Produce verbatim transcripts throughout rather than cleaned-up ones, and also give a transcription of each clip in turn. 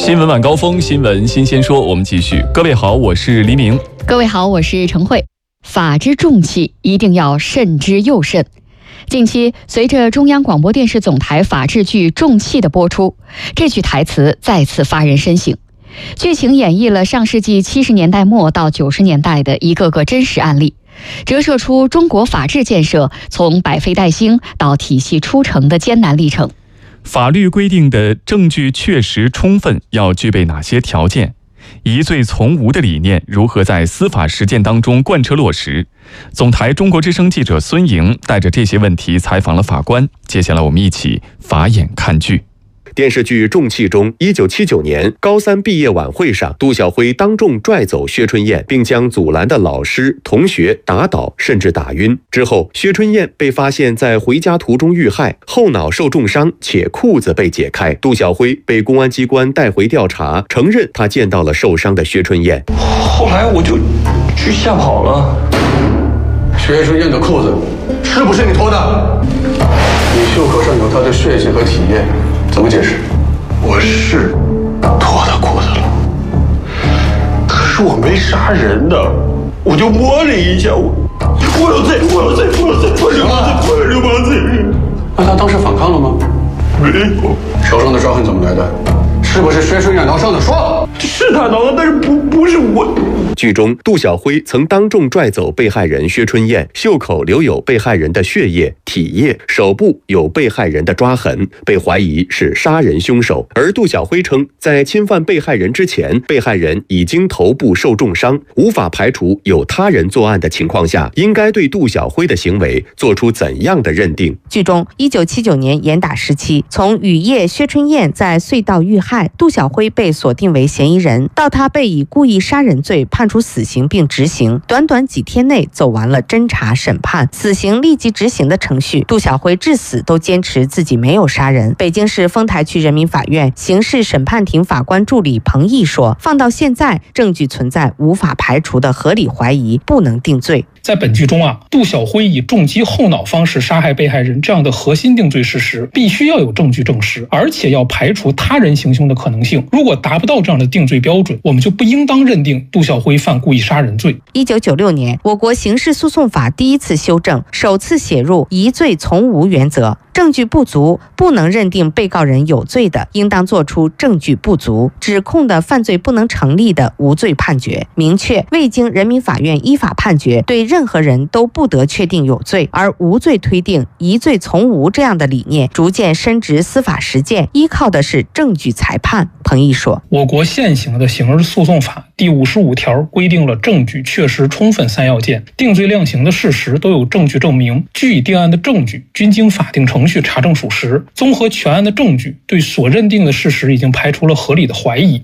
新闻晚高峰，新闻新鲜说，我们继续。各位好，我是黎明。 各位好，我是陈慧。法之重器，一定要慎之又慎。近期，随着中央广播电视总台法制剧《重器》的播出，这句台词再次发人深省。剧情演绎了上世纪七十年代末到九十年代的一个个真实案例，折射出中国法治建设从百废待兴到体系出城的艰难历程。 法律规定的证据确实充分要具备哪些条件？疑罪从无的理念如何在司法实践当中贯彻落实？总台中国之声记者孙莹带着这些问题采访了法官。接下来我们一起法眼看剧。 电视剧《重器》中，一九七九年高三毕业晚会上，杜小辉当众拽走薛春燕，并将阻拦的老师、同学打倒，甚至打晕。之后，薛春燕被发现在回家途中遇害，后脑受重伤，且裤子被解开。杜小辉被公安机关带回调查，承认他见到了受伤的薛春燕。 后来我就去吓跑了。 薛春燕的裤子是不是你脱的？你袖口上有她的血迹和体液。怎么解释？ 我是脱他裤子了，可是我没杀人的，我就摸了一下，我我有罪，我有罪，我有罪，我流氓罪，我有流氓罪。 那他当时反抗了吗？ 没有。 手上的伤痕怎么来的？是不是薛春燕挠伤的？说， 是他挠的，但是不不是我。 剧中，杜小辉曾当众拽走被害人薛春燕，袖口留有被害人的血液、体液，手部有被害人的抓痕，被怀疑是杀人凶手。而杜小辉称，在侵犯被害人之前，被害人已经头部受重伤，无法排除有他人作案的情况下，应该对杜小辉的行为做出怎样的认定？ 剧中，一九七九年严打时期，从雨夜薛春燕在隧道遇害，杜小辉被锁定为嫌疑人，到他被以故意杀人罪判处死刑并执行，短短几天内走完了侦查、审判、死刑立即执行的程序。杜小辉至死都坚持自己没有杀人。北京市丰台区人民法院刑事审判庭法官助理彭毅说：“放到现在，证据存在无法排除的合理怀疑，不能定罪。” 在本剧中啊，杜小辉以重击后脑方式杀害被害人这样的核心定罪事实，必须要有证据证实，而且要排除他人行凶的可能性。如果达不到这样的定罪标准，我们就不应当认定杜小辉犯故意杀人罪。 一九九六年，我国刑事诉讼法第一次修正，首次写入疑罪从无原则。证据不足，不能认定被告人有罪的，应当作出证据不足、指控的犯罪不能成立的无罪判决。明确未经人民法院依法判决，对任何人都不得确定有罪，而无罪推定、疑罪从无这样的理念逐渐深植司法实践，依靠的是证据裁判。彭毅说：“ 我国现行的刑事诉讼法第五十五条规定了证据确实充分三要件，定罪量刑的事实都有证据证明，据以定案的证据均经法定程序查证属实，综合全案的证据，对所认定的事实已经排除了合理的怀疑。”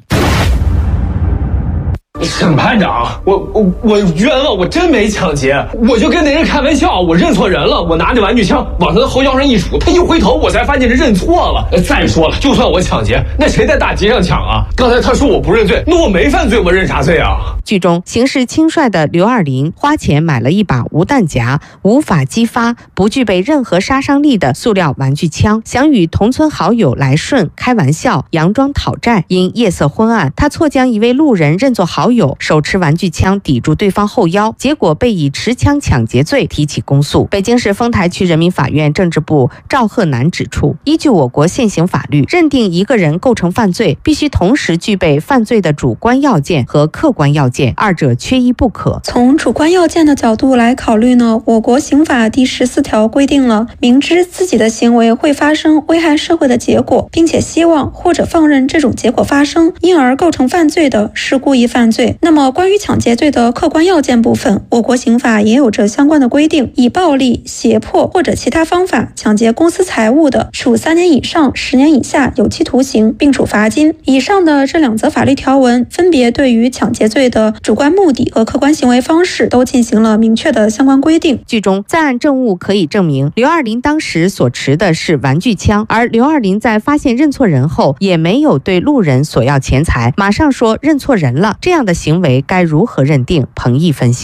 审判长，我我我冤了，我真没抢劫，我就跟那人开玩笑，我认错人了，我拿着玩具枪往他的后腰上一杵，他一回头，我才发现是认错了。再说了，就算我抢劫，那谁在大街上抢啊？刚才他说我不认罪，那我没犯罪，我认啥罪啊？ 剧中行事轻率的刘二林花钱买了一把无弹夹、无法激发、不具备任何杀伤力的塑料玩具枪，想与同村好友来顺开玩笑，佯装讨债。因夜色昏暗，他错将一位路人认作好友，手持玩具枪抵住对方后腰，结果被以持枪抢劫罪提起公诉。北京市丰台区人民法院政治部赵鹤南指出，依据我国现行法律，认定一个人构成犯罪，必须同时具备犯罪的主观要件和客观要件，二者缺一不可。 从主观要件的角度来考虑呢，我国刑法第十四条规定了，明知自己的行为会发生危害社会的结果，并且希望或者放任这种结果发生，因而构成犯罪的，是故意犯罪。那么关于抢劫罪的客观要件部分，我国刑法也有着相关的规定，以暴力、胁迫或者其他方法抢劫公私财物的，处三年以上十年以下有期徒刑，并处罚金。以上的这两则法律条文，分别对于抢劫罪的主观目的和客观行为方式都进行了明确的相关规定。 剧中在案证物可以证明，刘二林当时所持的是玩具枪，而刘二林在发现认错人后，也没有对路人索要钱财，马上说认错人了，这样的行为该如何认定？彭毅分析。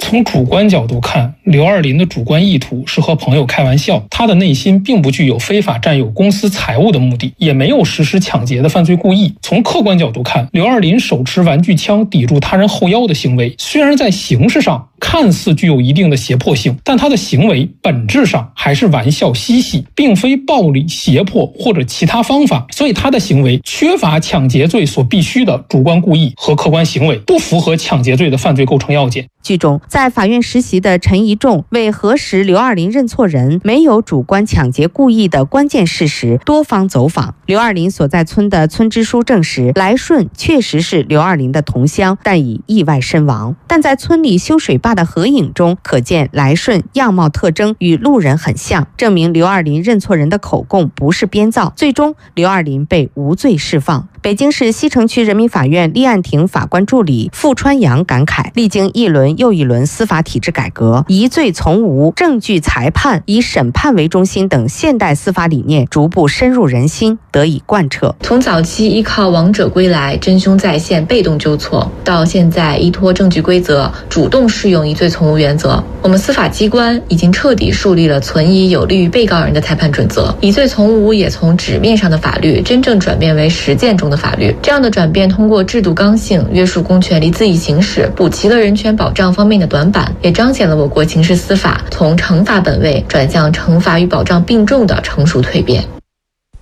从主观角度看，刘二林的主观意图是和朋友开玩笑，他的内心并不具有非法占有公司财物的目的，也没有实施抢劫的犯罪故意。从客观角度看，刘二林手持玩具枪抵住他人后腰的行为，虽然在形式上看似具有一定的胁迫性，但他的行为本质上还是玩笑嬉戏，并非暴力胁迫或者其他方法，所以他的行为缺乏抢劫罪所必须的主观故意和客观行为，不符合抢劫罪的犯罪构成要件。 剧中，在法院实习的陈一仲为核实刘二林认错人没有主观抢劫故意的关键事实，多方走访。刘二林所在村的村支书证实，来顺确实是刘二林的同乡，但已意外身亡。但在村里修水坝的合影中，可见来顺样貌特征与路人很像，证明刘二林认错人的口供不是编造。最终，刘二林被无罪释放。北京市西城区人民法院立案庭法官助理傅川阳感慨，历经一轮又一轮司法体制改革，疑罪从无、证据裁判、以审判为中心等现代司法理念逐步深入人心，得以贯彻。 从早期依靠王者归来、真凶再现、被动纠错，到现在依托证据规则，主动适用疑罪从无原则，我们司法机关已经彻底树立了存疑有利于被告人的裁判准则。疑罪从无也从纸面上的法律真正转变为实践中的法律。这样的转变通过制度刚性、约束公权力恣意行使，补齐了人权保障方面的短板，也彰显了我国刑事司法从惩罚本位转向惩罚与保障并重的成熟蜕变。